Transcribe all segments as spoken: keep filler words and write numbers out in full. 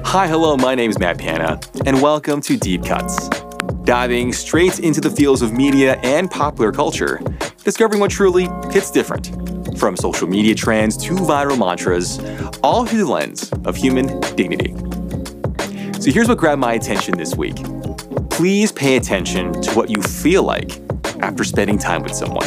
Hi, hello, my name is Matt Panna, and welcome to Deep Cuts. Diving straight into the fields of media and popular culture, discovering what truly hits different. From social media trends to viral mantras, all through the lens of human dignity. So here's what grabbed my attention this week. Please pay attention to what you feel like after spending time with someone.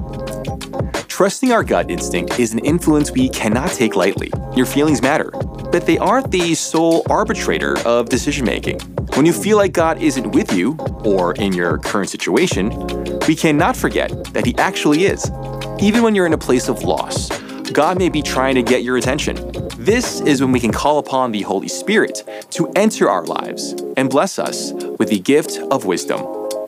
Trusting our gut instinct is an influence we cannot take lightly. Your feelings matter, but they aren't the sole arbitrator of decision-making. When you feel like God isn't with you, or in your current situation, we cannot forget that He actually is. Even when you're in a place of loss, God may be trying to get your attention. This is when we can call upon the Holy Spirit to enter our lives and bless us with the gift of wisdom.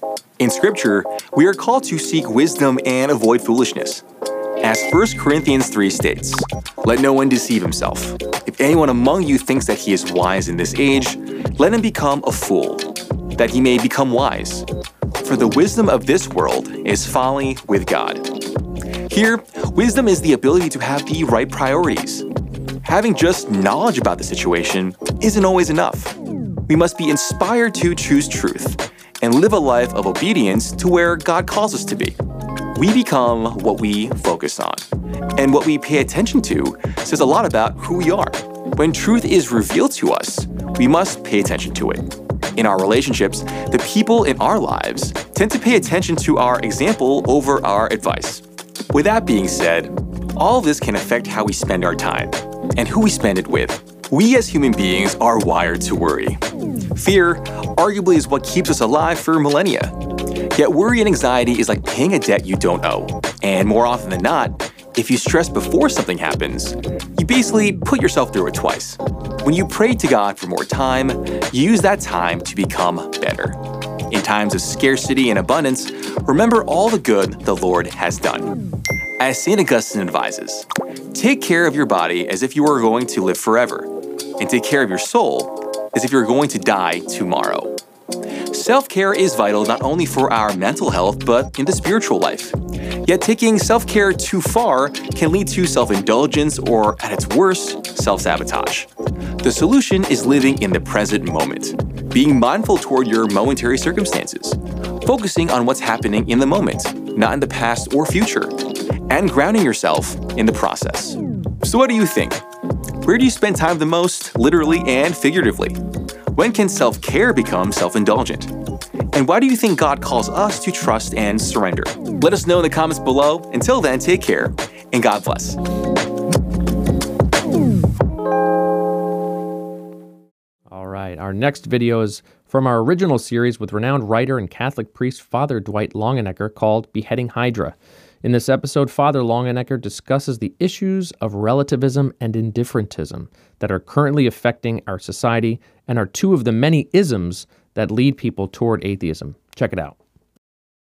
In Scripture, we are called to seek wisdom and avoid foolishness. As First Corinthians three states, "Let no one deceive himself. If anyone among you thinks that he is wise in this age, let him become a fool, that he may become wise. For the wisdom of this world is folly with God." Here, wisdom is the ability to have the right priorities. Having just knowledge about the situation isn't always enough. We must be inspired to choose truth and live a life of obedience to where God calls us to be. We become what we focus on, and what we pay attention to says a lot about who we are. When truth is revealed to us, we must pay attention to it. In our relationships, the people in our lives tend to pay attention to our example over our advice. With that being said, all of this can affect how we spend our time and who we spend it with. We as human beings are wired to worry. Fear arguably is what keeps us alive for millennia. Yet worry and anxiety is like paying a debt you don't owe. And more often than not, if you stress before something happens, you basically put yourself through it twice. When you pray to God for more time, use that time to become better. In times of scarcity and abundance, remember all the good the Lord has done. As Saint Augustine advises, take care of your body as if you were going to live forever, and take care of your soul as if you're going to die tomorrow. Self-care is vital not only for our mental health, but in the spiritual life. Yet taking self-care too far can lead to self-indulgence or, at its worst, self-sabotage. The solution is living in the present moment, being mindful toward your momentary circumstances, focusing on what's happening in the moment, not in the past or future, and grounding yourself in the process. So what do you think? Where do you spend time the most, literally and figuratively? When can self-care become self-indulgent? And why do you think God calls us to trust and surrender? Let us know in the comments below. Until then, take care, and God bless. All right, our next video is from our original series with renowned writer and Catholic priest Father Dwight Longenecker called Beheading Hydra. In this episode, Father Longenecker discusses the issues of relativism and indifferentism that are currently affecting our society and are two of the many isms that lead people toward atheism. Check it out.